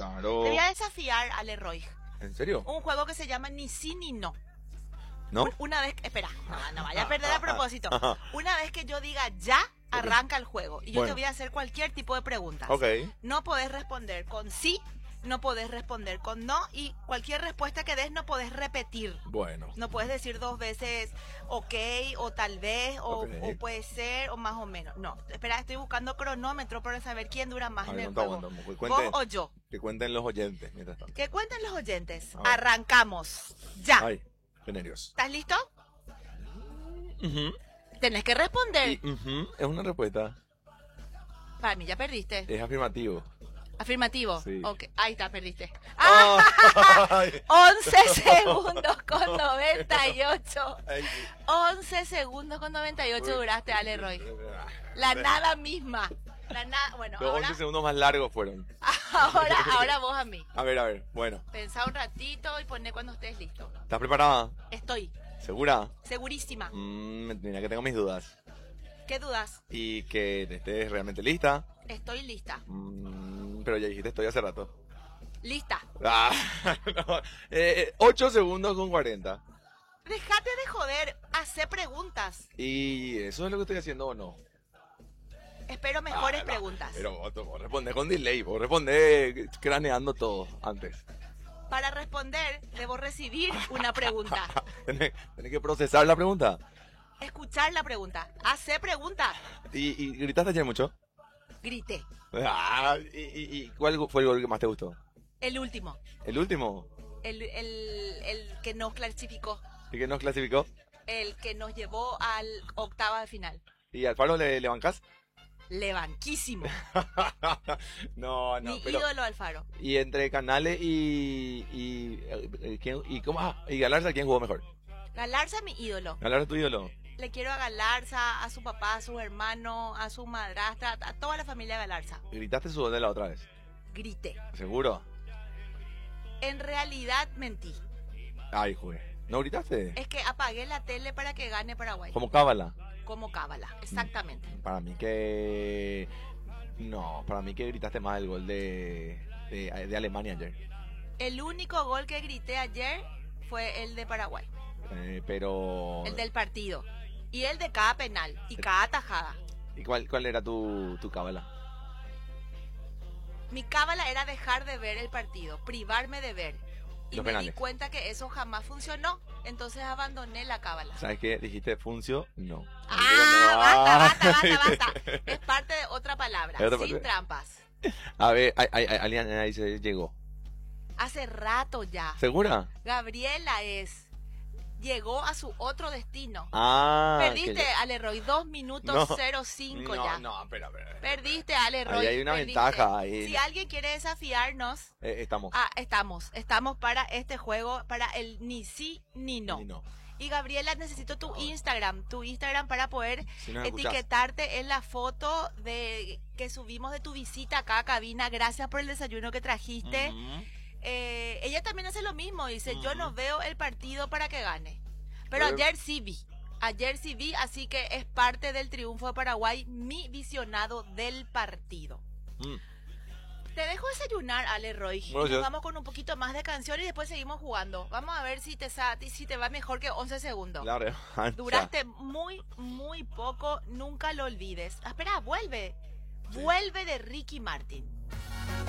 Claro. Te voy a desafiar, Ale Roy. ¿En serio? Un juego que se llama Ni sí ni no. ¿No? Una vez, espera, no vaya a perder a propósito. Una vez que yo diga ya, arranca el juego. Y yo Bueno. te voy a hacer cualquier tipo de preguntas. Ok. No podés responder con sí, no podés responder con no, y cualquier respuesta que des no podés repetir. Bueno. No puedes decir 2 veces ok, o tal vez, Ok. o puede ser, o más o menos. No, espera, estoy buscando cronómetro para saber quién dura más A en ver, el aguanta, juego. aguanta. Cuenten, ¿Vos o yo? que cuenten los oyentes mientras tanto. Que cuenten los oyentes. A ver. Arrancamos. Ya. Ay, qué nervios. ¿Estás listo? Ujú. Tenés que responder. Y, es una respuesta. Para mí ya perdiste. Es afirmativo. Afirmativo. Sí. Ok, ahí está, perdiste. Ay. 11 segundos con 98. Ay, sí. 11 segundos con 98 duraste, Ale Roy. La nada misma. La nada, bueno, Los 11 segundos más largos fueron. ahora vos a mí. A ver, bueno. Pensá un ratito y poné cuando estés listo. ¿Estás preparada? Estoy ¿Segura? segurísima. Mira que tengo mis dudas. ¿Qué dudas? Y que estés realmente lista. Estoy lista. Pero ya dijiste estoy hace rato. Lista. Ah, no. 8 segundos con 40. Déjate de joder. Hacé preguntas. ¿Y eso es lo que estoy haciendo o no? Espero mejores No, preguntas. Pero vos respondés con delay, vos respondés craneando todo antes. Para responder, debo recibir una pregunta. Tenés que procesar la pregunta. Escuchar la pregunta. Hacer pregunta. ¿Y gritaste ayer mucho? Grité. ¿Y cuál fue el gol que más te gustó? El último. ¿El último? El que nos clasificó. ¿El que nos clasificó? El que nos llevó al octava de final. ¿Y al Faro le bancás? Levanquísimo. No, Mi pero... ídolo Alfaro. Y entre Canales y Galarza, ¿quién jugó mejor? Galarza, mi ídolo. Galarza, tu ídolo. Le quiero a Galarza, a su papá, a su hermano, a su madrastra, a toda la familia Galarza. ¿Gritaste su gol de la otra vez? Grité. ¿Seguro? En realidad mentí. Ay, jugué. ¿No gritaste? Es que apagué la tele para que gane Paraguay. Como cábala. Como cábala, exactamente. Para mí que... No, para mí que gritaste más el gol de Alemania ayer. El único gol que grité ayer fue el de Paraguay. Pero... El del partido. Y el de cada penal. Y cada tajada. ¿Y cuál era tu cábala? Mi cábala era dejar de ver el partido, privarme de ver. Y Los me di penales. cuenta que eso jamás funcionó. Entonces abandoné la cábala. ¿Sabes qué? Dijiste funcio, no. Basta. Es parte de otra palabra, Es otra sin parte. trampas. A ver, alguien ahí se llegó. Hace rato ya. ¿Segura? Gabriela llegó a su otro destino. Perdiste, Perdiste, Ale Roy, 2 minutos No. 05 ya. No, espera. Perdiste, Ale Roy. Ahí hay una perdiste. ventaja. Ahí. Si alguien quiere desafiarnos, Estamos. estamos para este juego, para el ni sí ni no. Y no. Y Gabriela, necesito tu Instagram para poder Si nos escuchás. etiquetarte en la foto de que subimos de tu visita acá a cabina. Gracias por el desayuno que trajiste. Ujú. Ella también hace lo mismo, dice, yo no veo el partido para que gane. Pero Pero- ayer sí vi, así que es parte del triunfo de Paraguay, mi visionado del partido. Mm. Te dejo desayunar, Ale Roy. Bueno, Nos yo- vamos con un poquito más de canción y después seguimos jugando. Vamos a ver si te va mejor que 11 segundos. La revancha. Duraste muy poco, nunca lo olvides. Espera, vuelve. Sí. Vuelve de Ricky Martin.